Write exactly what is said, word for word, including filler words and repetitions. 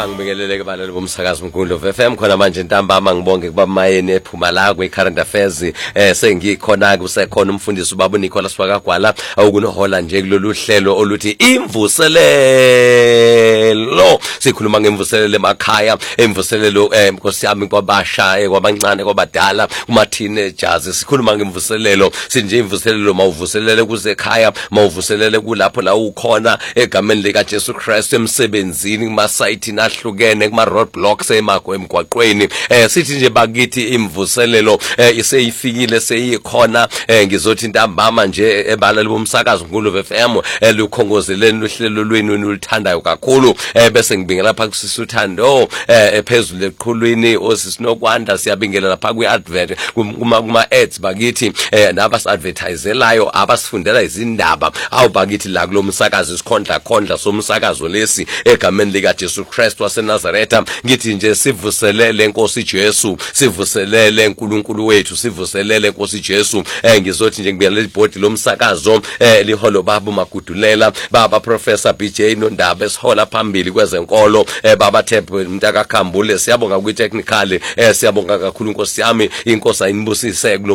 Angibingelele ke balali bomsakazo Mkhundlo F M khona manje ntambama ngibonge kubamayeni ephuma la kwe current affairs eh sengikhona kusekhona umfundisi ubaba Nicholas Wakagwala awukunohola nje kulolu hlelo oluthi imvuselelo sikhuluma ngemvuselelo emakhaya emvuselelo eh Nkosi yami kwabasha kwabancane kwabadala kuma teenagers sikhuluma ngemvuselelo sinje imvuselelo mawuvuselele kuzekhaya mawuvuselele kulapho la ukhona egameni lika Jesu Christ emsebenzini kuma site nahlukene kuma roadblocks emakho emgwaqweni eh sithi nje bakithi imvuselelo eh iseyifikile seyikhona eh ngizothi ntambama nje ebalali bomsakazo Mkhundlo F M elukhongozeleni luhlelo lwenu noluthandayo kakhulu eh bese ngibingela lapha kusisuthando eh ephezulu eqhulwini osisinokwanda siyabingela lapha kwi advert kuma kuma ads bakithi eh nabas advertiselayo abasifundela izindaba awu bakithi la kulomsakazo isikhondla khondla somsakazo lesi egameni lika Jesu Christ waseNazaretha ngithi nje sivuselele Nkosi Jesu sivuselele uNkulunkulu wethu sivuselele Nkosi Jesu eh ngizothi nje ngibiyela libhodi lomsakazo eh liholo baba Magudulela baba Professor B J Nondaba esihola phambili kwezenkolo eh baba Thebe Mntaka Khambule siyabonga kwi technical eh siyabonga kakhulu Nkosi yami inkosi ayinibusise